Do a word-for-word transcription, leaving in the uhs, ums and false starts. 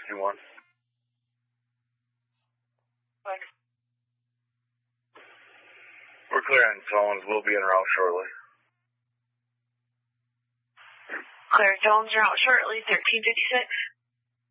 sixty-one. Thanks. We're clearing Jones. We'll be en route shortly. Clear Jones, you're out shortly, thirteen fifty-six.